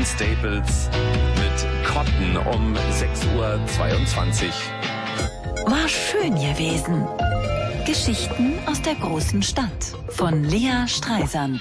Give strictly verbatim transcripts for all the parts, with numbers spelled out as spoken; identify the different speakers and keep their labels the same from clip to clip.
Speaker 1: Staples mit Cotton um sechs Uhr zweiundzwanzig.
Speaker 2: War schön gewesen. Geschichten aus der großen Stadt von Lea Streisand.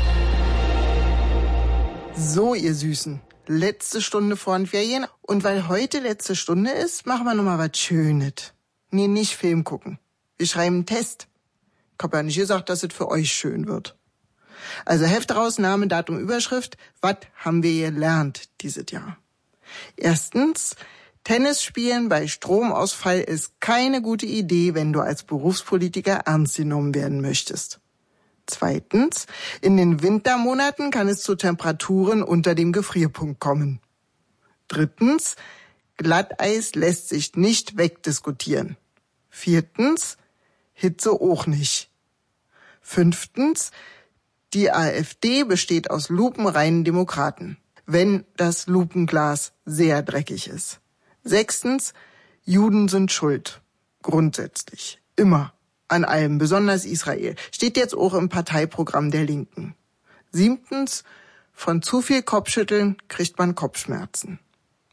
Speaker 3: So, ihr Süßen, letzte Stunde vor den Ferien. Und weil heute letzte Stunde ist, machen wir nochmal was Schönes. Nee, nicht Film gucken. Wir schreiben einen Test. Ich hab ja nicht gesagt, dass es für euch schön wird. Also Heft raus, Name, Datum, Überschrift. Was haben wir gelernt dieses Jahr? Erstens, Tennis spielen bei Stromausfall ist keine gute Idee, wenn du als Berufspolitiker ernst genommen werden möchtest. Zweitens, in den Wintermonaten kann es zu Temperaturen unter dem Gefrierpunkt kommen. Drittens, Glatteis lässt sich nicht wegdiskutieren. Viertens, Hitze auch nicht. Fünftens, die AfD besteht aus lupenreinen Demokraten, wenn das Lupenglas sehr dreckig ist. Sechstens, Juden sind schuld. Grundsätzlich. Immer. An allem. Besonders Israel. Steht jetzt auch im Parteiprogramm der Linken. Siebtens, von zu viel Kopfschütteln kriegt man Kopfschmerzen.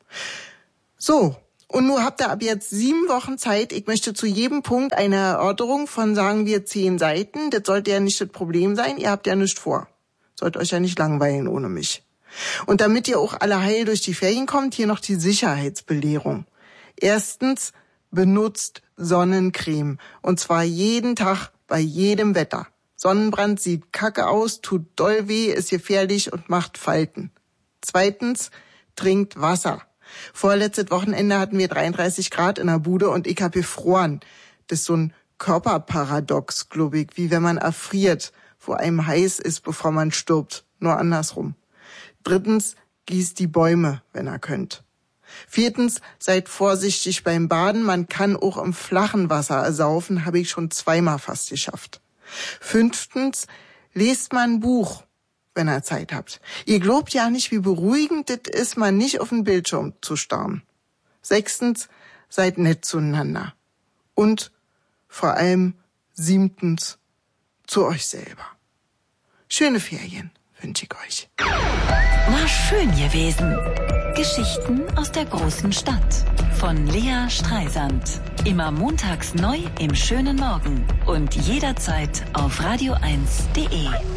Speaker 3: So. Und nun habt ihr ab jetzt sieben Wochen Zeit. Ich möchte zu jedem Punkt eine Erörterung von, sagen wir, zehn Seiten. Das sollte ja nicht das Problem sein. Ihr habt ja nichts vor. Sollt euch ja nicht langweilen ohne mich. Und damit ihr auch alle heil durch die Ferien kommt, hier noch die Sicherheitsbelehrung. Erstens, benutzt Sonnencreme. Und zwar jeden Tag, bei jedem Wetter. Sonnenbrand sieht kacke aus, tut doll weh, ist gefährlich und macht Falten. Zweitens, trinkt Wasser. Vorletztes Wochenende hatten wir dreiunddreißig Grad in der Bude und ich hab gefroren. Das ist so ein Körperparadox, glaube ich, wie wenn man erfriert, wo einem heiß ist, bevor man stirbt. Nur andersrum. Drittens, gießt die Bäume, wenn ihr könnt. Viertens, seid vorsichtig beim Baden. Man kann auch im flachen Wasser ersaufen, habe ich schon zweimal fast geschafft. Fünftens, lest mal ein Buch, wenn ihr Zeit habt. Ihr glaubt ja nicht, wie beruhigend das ist, mal nicht auf den Bildschirm zu starren. Sechstens, seid nett zueinander. Und vor allem siebtens, zu euch selber. Schöne Ferien wünsche ich euch.
Speaker 2: War schön gewesen. Geschichten aus der großen Stadt von Lea Streisand. Immer montags neu im schönen Morgen und jederzeit auf radio eins punkt de.